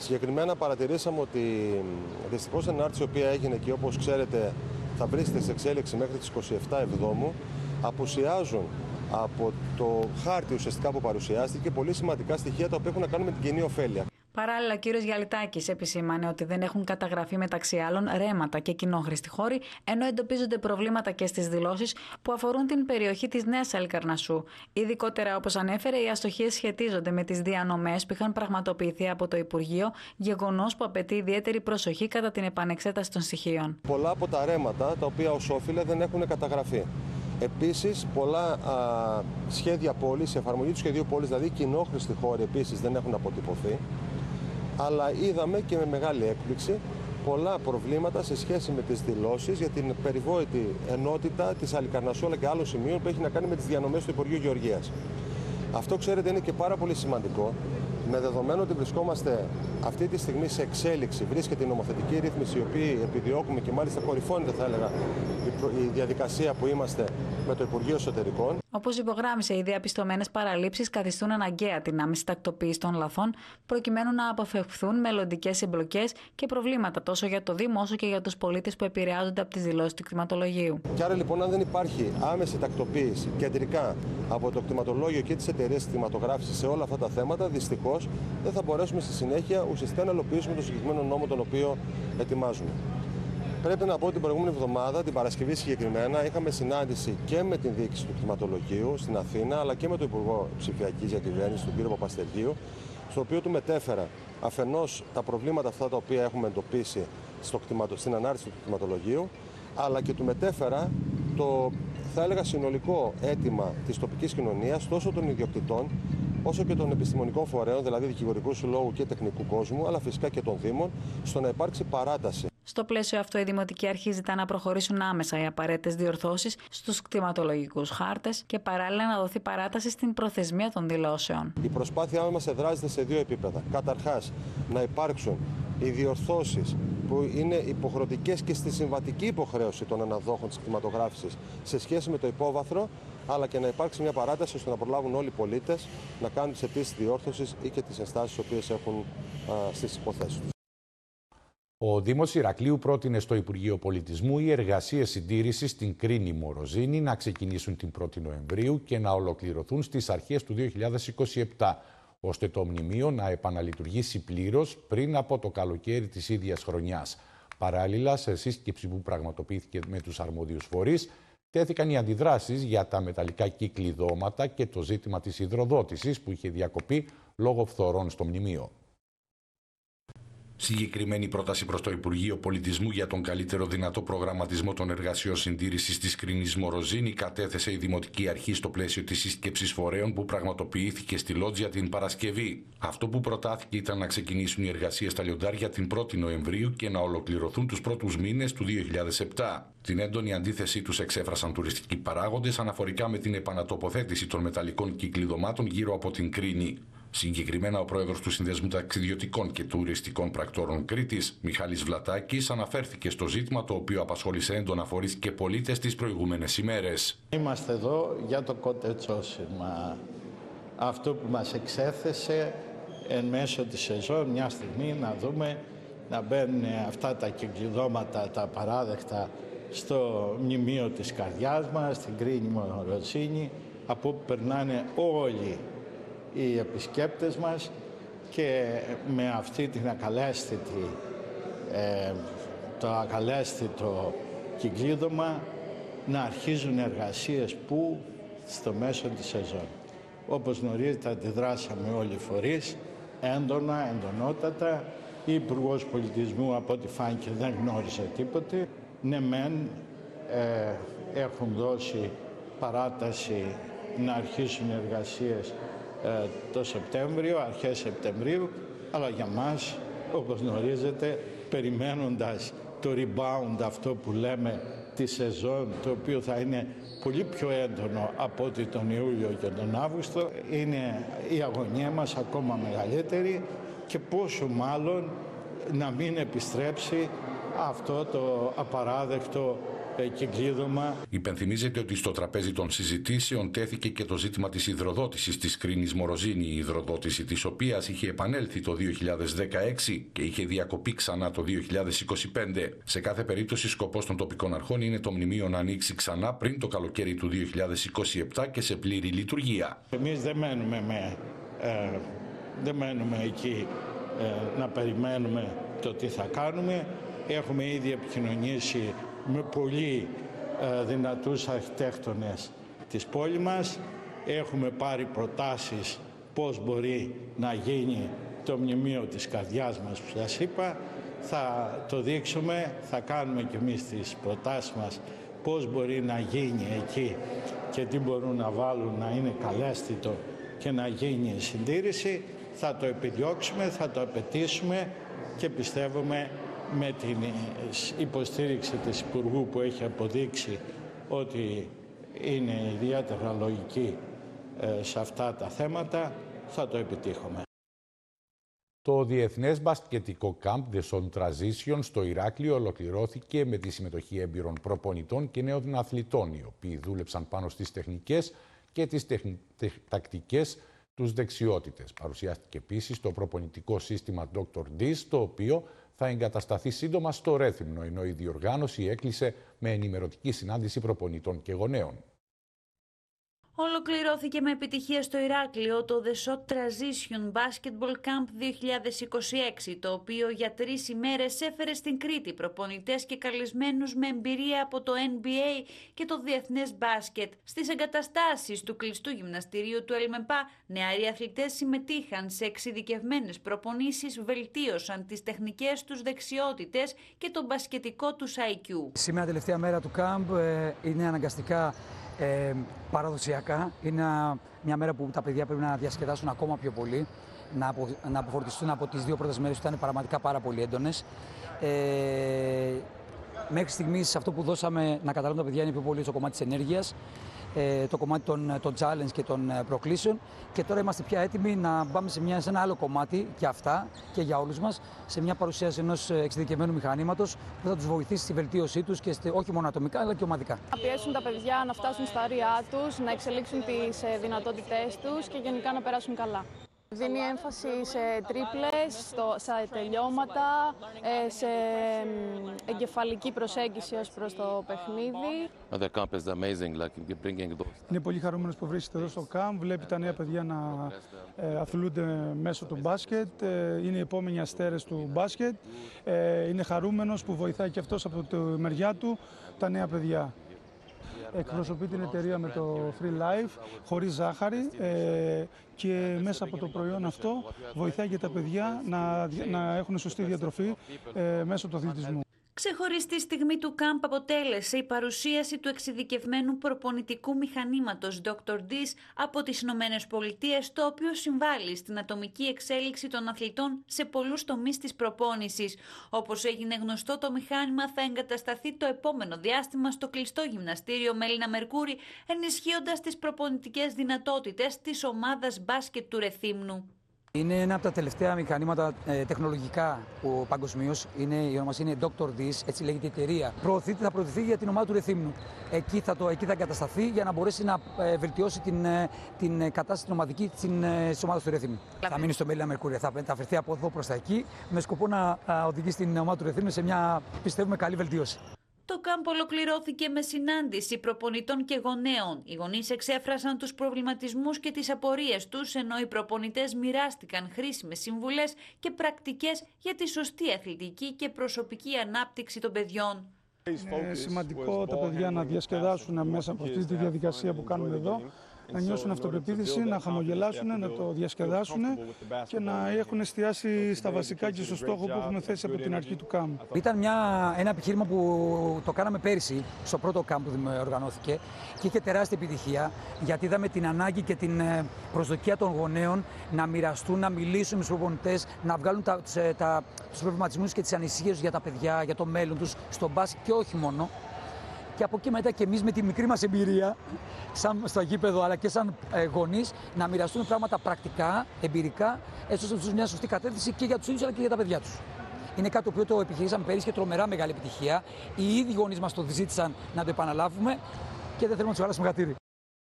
Συγκεκριμένα παρατηρήσαμε ότι δυστυχώς η ανάρτηση η οποία έγινε και όπως ξέρετε θα βρίσκεται σε εξέλιξη μέχρι τις 27 Εβδόμου, απουσιάζουν από το χάρτη ουσιαστικά που παρουσιάστηκε πολύ σημαντικά στοιχεία τα οποία έχουν να κάνουν με την κοινή ωφέλεια. Παράλληλα, ο κύριος Γιαλιτάκης επισήμανε ότι δεν έχουν καταγραφεί μεταξύ άλλων ρέματα και κοινόχρηστοι χώροι, ενώ εντοπίζονται προβλήματα και στις δηλώσεις που αφορούν την περιοχή της Νέας Χαλικαρνασσού. Ειδικότερα, όπως ανέφερε, οι αστοχίες σχετίζονται με τις διανομές που είχαν πραγματοποιηθεί από το Υπουργείο, γεγονός που απαιτεί ιδιαίτερη προσοχή κατά την επανεξέταση των στοιχείων. Πολλά από τα ρέματα τα οποία ως όφιλε δεν έχουν καταγραφεί. Επίσης, πολλά σχέδια πόλης, η εφαρμογή του σχεδίου πόλης, δηλαδή κοινόχρηστοι χώροι επίσης δεν έχουν αποτυπωθεί. Αλλά είδαμε και με μεγάλη έκπληξη πολλά προβλήματα σε σχέση με τις δηλώσεις για την περιβόητη ενότητα της Χαλικαρνασσού αλλά και άλλων σημείων που έχει να κάνει με τις διανομές του Υπουργείου Γεωργίας. Αυτό, ξέρετε, είναι και πάρα πολύ σημαντικό, με δεδομένο ότι βρισκόμαστε αυτή τη στιγμή σε εξέλιξη, βρίσκεται η νομοθετική ρύθμιση, η οποία επιδιώκουμε και μάλιστα κορυφώνεται, θα έλεγα, η διαδικασία που είμαστε με το Υπουργείο Εσωτερικών. Όπως υπογράμμισε, οι διαπιστωμένες παραλήψεις καθιστούν αναγκαία την άμεση τακτοποίηση των λαθών, προκειμένου να αποφευχθούν μελλοντικές εμπλοκές και προβλήματα τόσο για το Δήμο όσο και για τους πολίτες που επηρεάζονται από τις δηλώσεις του κτηματολογίου. Και άρα λοιπόν, αν δεν υπάρχει άμεση τακτοποίηση κεντρικά από το κτηματολόγιο και τις εταιρείες κτηματογράφησης σε όλα αυτά τα θέματα, δυστυχώς δεν θα μπορέσουμε στη συνέχεια ουσιαστικά να υλοποιήσουμε το συγκεκριμένο νόμο τον οποίο ετοιμάζουμε. Πρέπει να πω ότι την προηγούμενη εβδομάδα, την Παρασκευή συγκεκριμένα, είχαμε συνάντηση και με την διοίκηση του κτηματολογίου στην Αθήνα, αλλά και με τον Υπουργό Ψηφιακής Διακυβέρνησης, τον κύριο Παπαστεργίου, στο οποίο του μετέφερα αφενός τα προβλήματα αυτά τα οποία έχουμε εντοπίσει στην ανάρτηση του κτηματολογίου, αλλά και του μετέφερα το, θα έλεγα, συνολικό αίτημα της τοπικής κοινωνίας, τόσο των ιδιοκτητών, όσο και των επιστημονικών φορέων, δηλαδή δικηγορικού συλλόγου και τεχνικού κόσμου, αλλά φυσικά και των Δήμων, στο να υπάρξει παράταση. Στο πλαίσιο αυτό, η Δημοτική Αρχή ζητά να προχωρήσουν άμεσα οι απαραίτητες διορθώσεις στους κτηματολογικούς χάρτες και παράλληλα να δοθεί παράταση στην προθεσμία των δηλώσεων. Η προσπάθειά μας εδράζεται σε δύο επίπεδα. Καταρχάς, να υπάρξουν οι διορθώσεις που είναι υποχρεωτικές και στη συμβατική υποχρέωση των αναδόχων της κτηματογράφησης σε σχέση με το υπόβαθρο, αλλά και να υπάρξει μια παράταση ώστε να προλάβουν όλοι οι πολίτες να κάνουν τις αιτήσεις διόρθωσης ή και τις ενστάσεις τις οποίες έχουν στις υποθέσεις τους. Ο Δήμος Ηρακλείου πρότεινε στο Υπουργείο Πολιτισμού οι εργασίες συντήρησης στην Κρίνη Μοροζίνη να ξεκινήσουν την 1η Νοεμβρίου και να ολοκληρωθούν στις αρχές του 2027, ώστε το μνημείο να επαναλειτουργήσει πλήρως πριν από το καλοκαίρι της ίδιας χρονιάς. Παράλληλα, σε σύσκεψη που πραγματοποιήθηκε με τους αρμόδιους φορείς, τέθηκαν οι αντιδράσεις για τα μεταλλικά κυκλειδώματα και το ζήτημα της υδροδότησης που είχε διακοπεί λόγω φθορών στο μνημείο. Συγκεκριμένη πρόταση προς το Υπουργείο Πολιτισμού για τον καλύτερο δυνατό προγραμματισμό των εργασιών συντήρησης της Κρίνης Μοροζίνη κατέθεσε η Δημοτική Αρχή στο πλαίσιο της σύσκεψης φορέων που πραγματοποιήθηκε στη Λότζια την Παρασκευή. Αυτό που προτάθηκε ήταν να ξεκινήσουν οι εργασίες στα λιοντάρια την 1η Νοεμβρίου και να ολοκληρωθούν τους πρώτους μήνες του 2007. Την έντονη αντίθεσή τους εξέφρασαν τουριστικοί παράγοντες αναφορικά με την επανατοποθέτηση των μεταλλικών κυκλειδωμάτων γύρω από την Κρίνη. Συγκεκριμένα, ο πρόεδρος του Συνδέσμου Ταξιδιωτικών και Τουριστικών Πρακτόρων Κρήτης, Μιχάλης Βλατάκης, αναφέρθηκε στο ζήτημα το οποίο απασχόλησε έντονα φορείς και πολίτες τις προηγούμενες ημέρες. Είμαστε εδώ για το κοτετσόσημα. Αυτό που μας εξέθεσε εν μέσω της σεζόν, μια στιγμή να δούμε να μπαίνουν αυτά τα κυκλειδώματα, τα παράδεκτα, στο μνημείο της καρδιάς μας, στην Κρίνη Μοροζίνη, από όπου περνάνε όλοι οι επισκέπτες μας και με αυτή την το ακαλέσθητο κυκλείδωμα να αρχίζουν εργασίες που στο μέσο της σεζόν. Όπως γνωρίζετε, αντιδράσαμε όλοι οι φορείς έντονα, εντονότατα. Η Υπουργός Πολιτισμού, από ό,τι φάνηκε, δεν γνώρισε τίποτε. Ναι μεν έχουν δώσει παράταση να αρχίσουν εργασίες το Σεπτέμβριο, αρχές Σεπτεμβρίου, αλλά για μας, όπως γνωρίζετε, περιμένοντας το rebound, αυτό που λέμε, τη σεζόν, το οποίο θα είναι πολύ πιο έντονο από ότι τον Ιούλιο και τον Αύγουστο, είναι η αγωνία μας ακόμα μεγαλύτερη και πόσο μάλλον να μην επιστρέψει αυτό το απαράδεκτο κυκλίδωμα. Υπενθυμίζεται ότι στο τραπέζι των συζητήσεων τέθηκε και το ζήτημα της υδροδότησης της Κρίνης Μοροζίνη, η υδροδότηση της οποίας είχε επανέλθει το 2016 και είχε διακοπεί ξανά το 2025. Σε κάθε περίπτωση, σκοπός των τοπικών αρχών είναι το μνημείο να ανοίξει ξανά πριν το καλοκαίρι του 2027 και σε πλήρη λειτουργία. Εμείς δεν μένουμε εκεί να περιμένουμε το τι θα κάνουμε. Έχουμε ήδη επικοινωνήσει με πολύ δυνατούς αρχιτέκτονες της πόλης μας. Έχουμε πάρει προτάσεις πώς μπορεί να γίνει το μνημείο της καρδιάς μας που σας είπα. Θα το δείξουμε, θα κάνουμε και εμείς τις προτάσεις μας πώς μπορεί να γίνει εκεί και τι μπορούν να βάλουν να είναι καλέσθητο και να γίνει συντήρηση. Θα το επιδιώξουμε, θα το απαιτήσουμε και πιστεύουμε με την υποστήριξη της Υπουργού που έχει αποδείξει ότι είναι ιδιαίτερα λογική σε αυτά τα θέματα, θα το επιτύχουμε. Το Διεθνές Μπασκετικό Camp The Soul Transition στο Ηράκλειο ολοκληρώθηκε με τη συμμετοχή έμπειρων προπονητών και νέων αθλητών, οι οποίοι δούλεψαν πάνω στις τεχνικές και τις τακτικές τους δεξιότητες. Παρουσιάστηκε επίσης το προπονητικό σύστημα Dr. Dis, το οποίο θα εγκατασταθεί σύντομα στο Ρέθυμνο, ενώ η διοργάνωση έκλεισε με ενημερωτική συνάντηση προπονητών και γονέων. Ολοκληρώθηκε με επιτυχία στο Ηράκλειο το The Shot Transition Basketball Camp 2026, το οποίο για 3 ημέρες έφερε στην Κρήτη προπονητές και καλεσμένους με εμπειρία από το NBA και το διεθνές μπάσκετ. Στις εγκαταστάσεις του κλειστού γυμναστηρίου του ΕΛΜΕΠΑ, νεαροί αθλητές συμμετείχαν σε εξειδικευμένες προπονήσεις, βελτίωσαν τις τεχνικές τους δεξιότητες και το μπασκετικό τους IQ. Σήμερα τελευταία μέρα του camp είναι αναγκαστικά παραδοσιακά. Είναι μια μέρα που τα παιδιά πρέπει να διασκεδάσουν ακόμα πιο πολύ, να αποφορτιστούν από τις 2 πρώτες μέρες που ήταν πραγματικά πάρα πολύ έντονες. Μέχρι στιγμής αυτό που δώσαμε να καταλάβουν τα παιδιά είναι πιο πολύ στο κομμάτι της ενέργειας, το κομμάτι των challenge και των προκλήσεων, και τώρα είμαστε πια έτοιμοι να πάμε σε ένα άλλο κομμάτι και αυτά και για όλους μας, σε μια παρουσίαση ενός εξειδικευμένου μηχανήματος που θα τους βοηθήσει στη βελτίωσή τους και όχι μόνο ατομικά αλλά και ομαδικά. Να πιέσουν τα παιδιά να φτάσουν στα όρια τους, να εξελίξουν τις δυνατότητές τους και γενικά να περάσουν καλά. Δίνει έμφαση σε τρίπλες, σε τελειώματα, σε εγκεφαλική προσέγγιση ως προς το παιχνίδι. Είναι πολύ χαρούμενος που βρίσκεται εδώ στο camp, βλέπει τα νέα παιδιά να αθλούνται μέσω του μπάσκετ, είναι οι επόμενοι αστέρες του μπάσκετ, είναι χαρούμενος που βοηθάει και αυτός από τη μεριά του τα νέα παιδιά. Εκπροσωπεί την εταιρεία με το Free Life, χωρίς ζάχαρη, και μέσα από το προϊόν αυτό βοηθάει και τα παιδιά να έχουν σωστή διατροφή μέσω του αθλητισμού. Ξεχωριστή στιγμή του camp αποτέλεσε η παρουσίαση του εξειδικευμένου προπονητικού μηχανήματος Dr. Dis από τις Ηνωμένες Πολιτείες, το οποίο συμβάλλει στην ατομική εξέλιξη των αθλητών σε πολλούς τομείς της προπόνησης. Όπως έγινε γνωστό, το μηχάνημα θα εγκατασταθεί το επόμενο διάστημα στο κλειστό γυμναστήριο Μελίνα Μερκούρη, ενισχύοντας τις προπονητικές δυνατότητες της ομάδας μπάσκετ του Ρεθύμνου. Είναι ένα από τα τελευταία μηχανήματα τεχνολογικά που παγκοσμίως, η ονομασία είναι Dr. Dis, έτσι λέγεται η εταιρεία. Θα προωθηθεί για την ομάδα του Ρεθύμνου. Εκεί θα εγκατασταθεί για να μπορέσει να βελτιώσει την κατάσταση την ομαδική της ομάδας του Ρεθύμνου. Θα μείνει στο Μελίνα Μερκούρια, θα αφαιρθεί από εδώ προς τα εκεί, με σκοπό να οδηγήσει την ομάδα του Ρεθύμνου σε μια, πιστεύουμε, καλή βελτίωση. Το κάμπ ολοκληρώθηκε με συνάντηση προπονητών και γονέων. Οι γονείς εξέφρασαν τους προβληματισμούς και τις απορίες τους, ενώ οι προπονητές μοιράστηκαν χρήσιμες συμβουλές και πρακτικές για τη σωστή αθλητική και προσωπική ανάπτυξη των παιδιών. Είναι σημαντικό τα παιδιά να διασκεδάσουν μέσα από αυτή τη διαδικασία που κάνουμε εδώ, να νιώσουν αυτοπεποίθηση, να χαμογελάσουν, να το διασκεδάσουν και να έχουν εστιάσει στα βασικά και στο στόχο που έχουμε θέσει από την αρχή του camp. Ήταν ένα επιχείρημα που το κάναμε πέρσι, στο πρώτο camp που οργανώθηκε, και είχε τεράστια επιτυχία, γιατί είδαμε την ανάγκη και την προσδοκία των γονέων να μοιραστούν, να μιλήσουν με τους προπονητές, να βγάλουν τους προβληματισμούς και τις ανησυχίες για τα παιδιά, για το μέλλον τους στο μπάσκετ και όχι μόνο. Και από εκεί μετά και εμείς με τη μικρή μας εμπειρία, σαν στο γήπεδο αλλά και σαν γονείς, να μοιραστούμε πράγματα πρακτικά, εμπειρικά, έτσι ώστε να τους μια σωστή κατεύθυνση και για τους ίδιους αλλά και για τα παιδιά τους. Είναι κάτι το οποίο το επιχειρήσαμε πέρυσι και τρομερά μεγάλη επιτυχία. Οι ίδιοι γονείς μας το ζήτησαν να το επαναλάβουμε και δεν θέλουμε να τους χαλάσουμε χατήρι.